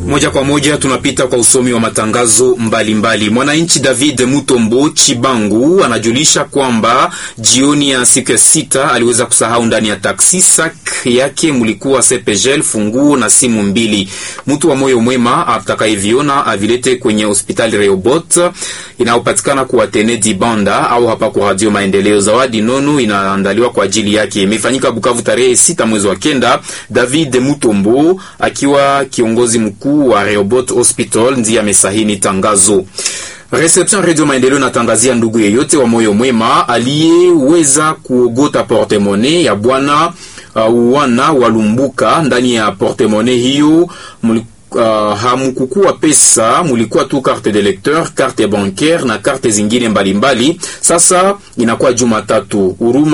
Moja kwa moja tunapita kwa usomi wa matangazo mbalimbali. Mwananchi David Mutombo Chibangu anajulisha kwamba jioni ya siku ya sita aliweza kusahau ndani ya taksi sak yake mulikuwa CPGL, funguo na simu mbili. Mtu wa moyo mwema atakayeviona avilete kwenye hospitali Rehoboth inayopatikana kwa Tenedi Banda au hapa kwa Radio Maendeleo. Zawadi nono inaandaliwa kwa ajili yake. Imefanyika Bukavu tarehe 6 mwezi wa kenda. David Mutombo akiwa kiongozi mkuu wa Rehoboth Hospital ndiye amesahini tangazo. Reception Radio Maendeleo natangazia ndugu yeyote wa moyo mwema aliyeweza kuogota portemone ya bwana wana walumbuka. Ndani ya portemone hiyo hamukukua pesa, mulikuwa tu carte de lecteur, carte bancaire na carte zingine mbalimbali. Sasa inakuwa Jumatatu.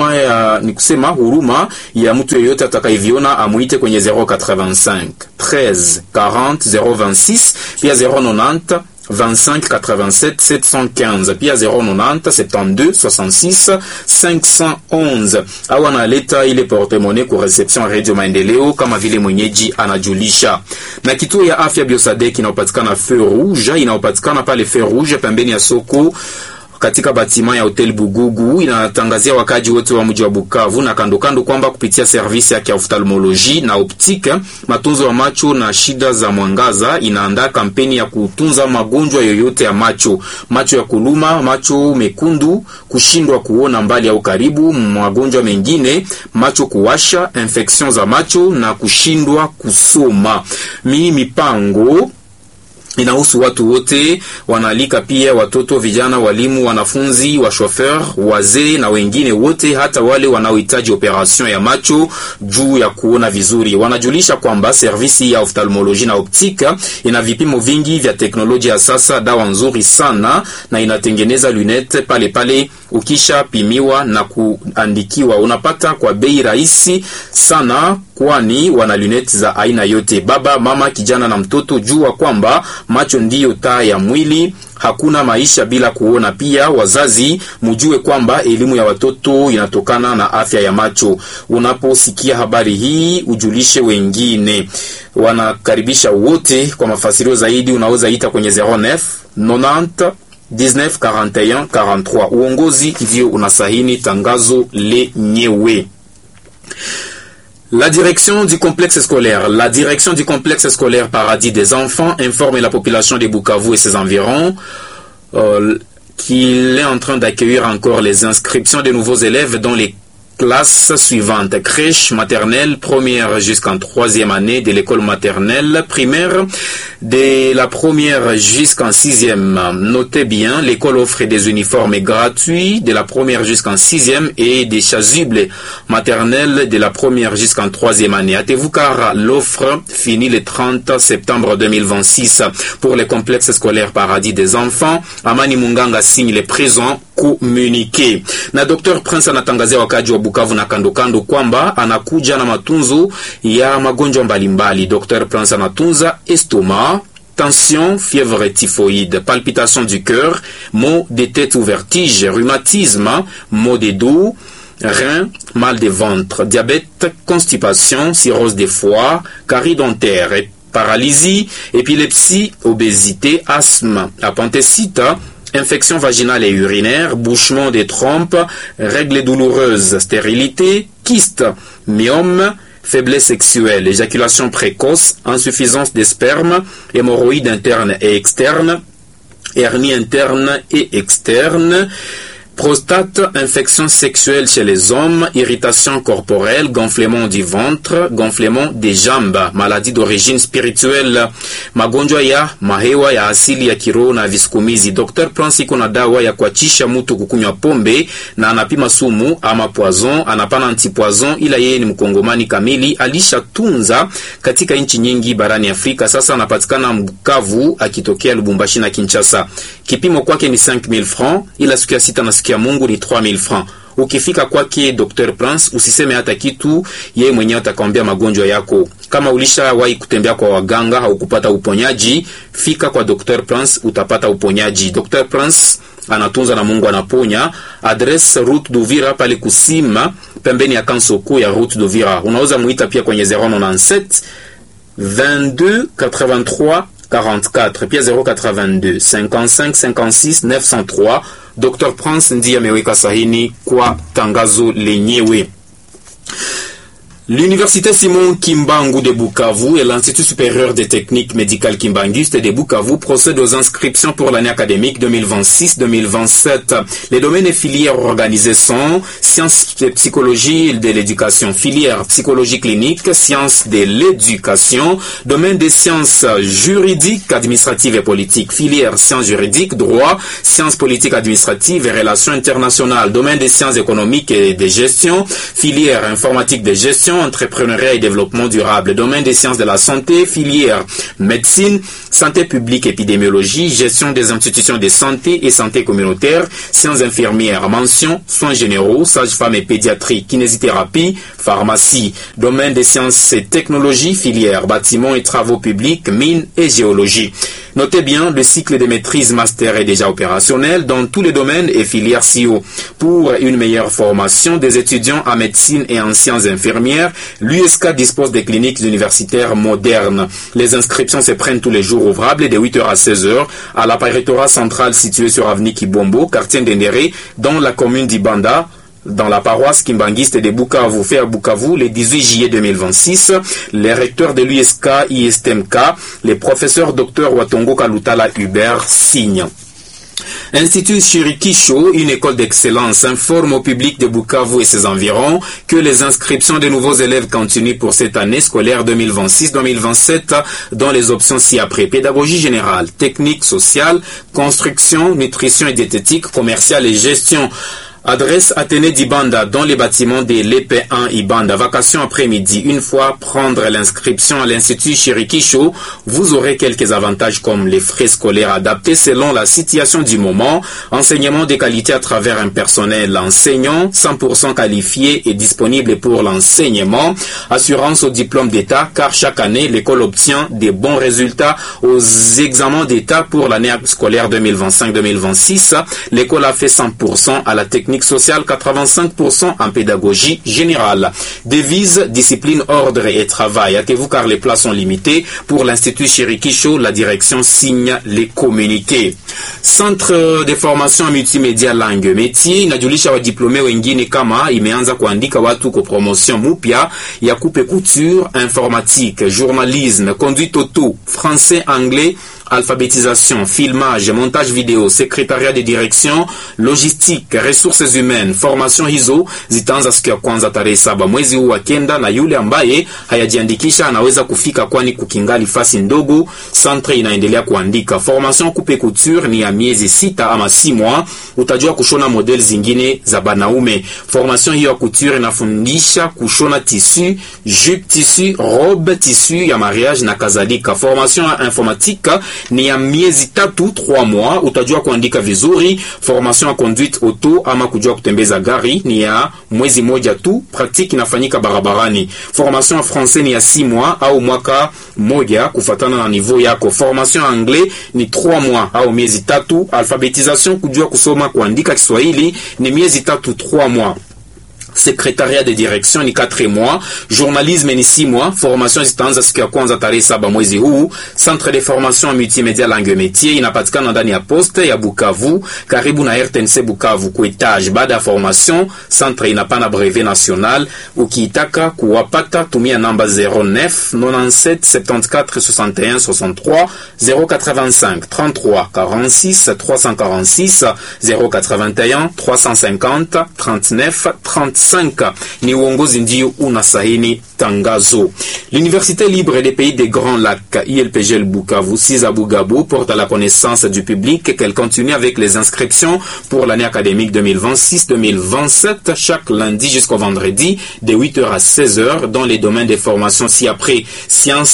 Huruma ya mtu yeyote atakayeviona amuite kwenye 085 13 40 026 pia 090 25 87 715 pia 090 72 66 511 au analeta ile portemone kwa reception Radio Maendeleo kama vile mwenyeji anajulisha. Na kituo ya afya Biosadek inayopatikana Feu Rouge, inayopatikana pale Feu Rouge pembeni ya soko katika batima ya Hotel Bugugu, inatangazia wakaji wote wa mji wa Bukavu na kando kwamba kupitia servisi ya ophthalmologie na optique, matunzo ya macho na shida za mwangaza, inaandaa kampeni ya kutunza magonjwa yoyote ya macho ya kuluma, macho mekundu, kushindwa kuona mbali au karibu, magonjwa mengine, macho kuwasha, infection za macho na kushindwa kusoma. Mipango inahusu watu wote, wanalika pia watoto, vijana, walimu, wanafunzi, wa chauffeur, wazee na wengine wote, hata wale wanaohitaji operation ya macho juu ya kuona vizuri. Wanajulisha kwamba servisi ya ophthalmologie na optique ina vipimo vingi vya teknolojia ya sasa, dawa nzuri sana na inatengeneza lunette pale ukisha pimiwa na kuandikiwa unapata kwa bei rahisi sana, kwani wana lunette za aina yote. Baba, mama, kijana na mtoto, jua kwamba macho ndiyo taa ya mwili, hakuna maisha bila kuona. Pia wazazi mjue kwamba elimu ya watoto inatokana na afya ya macho. Unaposikia habari hii ujulishe wengine. Wanakaribisha wote. Kwa mafasirio zaidi unaweza ita kwenye 09 90 19 41 43. Uongozi ndio unasahini tangazo lenyewe. La direction du complexe scolaire Paradis des enfants informe la population de Bukavu et ses environs qu'il est en train d'accueillir encore les inscriptions de nouveaux élèves dans les classes suivantes: crèche maternelle, première jusqu'en 3e année de l'école maternelle, primaire de la première jusqu'en 6e. Notez bien, l'école offre des uniformes gratuits de la première jusqu'en 6e et des chasubles maternelles de la première jusqu'en 3e année. Hâtez-vous car l'offre finit le 30 septembre 2026. Pour les complexes scolaires Paradis des enfants, Amani Munganga signe les présents communiqué. Na Dr. Prince anatangazia wakaji wa Bukavu na kando kwamba anakuja na matunzo ya magonjwa mbalimbali. Dr. Prince anatunza estomac, tension, fièvre typhoïde, palpitations du cœur, maux de tête ou vertige, rhumatisme, maux de dos, rein, mal de ventre, diabète, constipation, cirrhose des foies, carie dentaire, paralysie, épilepsie, obésité, asthme, appendicite, infection vaginale et urinaire, bouchement des trompes, règles douloureuses, stérilité, kyste, myome, faiblesse sexuelle, éjaculation précoce, insuffisance des spermes, hémorroïdes internes et externes, hernie interne et externe, prostate, infection sexuelle chez les hommes, irritation corporelle, gonflement du ventre, gonflement des jambes, maladie d'origine spirituelle, magonjwa ya mahewa ya asili ya kiroho na visukumizi. Dr. Prince iko na dawa ya kuachisha mtu kukunywa pombe na anapima sumu ama poison, anapana antipoison, ila yeye ni mkongomani kamili, alishatunza katika nchi nyingi barani Afrika. Sasa anapatikana Bukavu akitokea Lubumbashi na Kinshasa. Kipimo kwake ni 5000 francs, ila siku ya sita na siku ya Mungu ni 3000 francs. Ukifika kwake Dr. Prince usiseme hata kitu, yeye mwenyewe atakwambia magonjwa yako. Kama ulishawahi kutembea kwa waganga au kupata uponyaji, fika kwa Dr. Prince utapata uponyaji. Dr. Prince anatunza na Mungu anaponya. Adresse Route d'Uvira pale Kusima pembeni ya Kansoko ya Route d'Uvira. Unaweza muita pia kwenye 097 22 83 44, puis 082 55 56 903. Dr Prince Ndiameweka Sahini kwa tangazo lenyewe. L'Université Simon Kimbangu de Bukavu et l'Institut supérieur des techniques médicales Kimbanguiste de Bukavu procèdent aux inscriptions pour l'année académique 2026-2027. Les domaines et filières organisées sont sciences et psychologie de l'éducation, filière psychologie clinique, sciences de l'éducation, domaine des sciences juridiques, administratives et politiques, filière sciences juridiques, droit, sciences politiques administratives et relations internationales, domaine des sciences économiques et de gestion, filière informatique de gestion, entrepreneuriat et développement durable, domaine des sciences de la santé, filière médecine, santé publique, épidémiologie, gestion des institutions de santé et santé communautaire, sciences infirmières, mention, soins généraux, sage-femme et pédiatrie, kinésithérapie, pharmacie, domaine des sciences et technologies, filière bâtiments et travaux publics, mines et géologie. Notez bien, le cycle de maîtrise master est déjà opérationnel dans tous les domaines et filières CIO. Pour une meilleure formation des étudiants en médecine et en sciences infirmières, l'USK dispose des cliniques universitaires modernes. Les inscriptions se prennent tous les jours ouvrables de 8h à 16h à l'apparatoire central situé sur avenue Kibombo, quartier d'Endéré, dans la commune d'Ibanda, dans la paroisse kimbanguiste de Bukavu, fait à Bukavu le 18 juillet 2026. Les recteurs de l'USK, ISTMK, les professeurs Dr Watongo Kalutala Hubert signent. Institut Shirikisho, une école d'excellence, informe au public de Bukavu et ses environs que les inscriptions de nouveaux élèves continuent pour cette année scolaire 2026-2027 dans les options ci-après: pédagogie générale, technique sociale, construction, nutrition et diététique, commerciale et gestion. Adresse Athénée d'Ibanda dans les bâtiments de l'EP1 Ibanda. Vacation après-midi. Une fois prendre l'inscription à l'Institut Shirikisho, vous aurez quelques avantages comme les frais scolaires adaptés selon la situation du moment, enseignement de qualité à travers un personnel enseignant 100% qualifié et disponible pour l'enseignement, assurance au diplôme d'État car chaque année l'école obtient des bons résultats aux examens d'État pour l'année scolaire 2025-2026. L'école a fait 100% à la technique sociale, 85% en pédagogie générale. Devise, discipline, ordre et travail. Hâtez-vous car les places sont limitées. Pour l'Institut Shirikisho, la direction signe les communiqués. Centre de formation multimédia langue métier inajulisha wadiplome wengine kama imeanza kuandika watu kwa promotion mupya ya coupe couture, informatique, journalisme, conduite auto, français, anglais, alphabétisation, filmage, montage vidéo, secrétariat de direction, logistique, ressources humaines, formation hizo zitaanza siku ya kwanza tarehe 7 mwezi huu wa kenda, na yule ambaye hayajiandikisha anaweza kufika kwani kukingali fasi ndogo. Centre inaendelea kuandika. Formation coupe couture ni ya miezi 6 ama 6 mois, utajua kushona model zingine za banaume. Formation hiyo ya couture inafundisha kushona tissu, jupe tissu, robe tissu ya mariage na kadhalika. Formation ya informatique ni ya miezi 3 mois, utajua kuandika vizuri. Formation ya conduite auto ama kujua kutembeza gari ni ya mwezi moja tu, pratique inafanyika barabarani. Formation ya français ni ya 6 mois au mwaka moja kufatana na niveau yako. Formation ya anglais ni 3 mois au miezi 3. Alphabétisation kujua kusoma kuandika Kiswahili ni miezi 3 mois. Secrétariat de direction ni 4 mois, journalisme ni 6 mois, formation zitaanza siku ya kwanza tarehe 7 mwezi huu. Centre de formation multimédia langue métier inapatikana ndani ya poste ya Bukavu karibu na RTNC Bukavu ku etage. Baada ya formation, centre inapana brevet national. Ukiitaka kuwapata tumia namba 09 97 74 61 63 085 33 46 346 081 350 39 35. Ni uongozi ndio unasahini tangazo. L'Université libre des pays des Grands Lacs, ILPGL Bukavu, Siza Bugabo, porte à la connaissance du public qu'elle continue avec les inscriptions pour l'année académique 2026-2027 chaque lundi jusqu'au vendredi de 8h à 16h dans les domaines de formation ci-après: sciences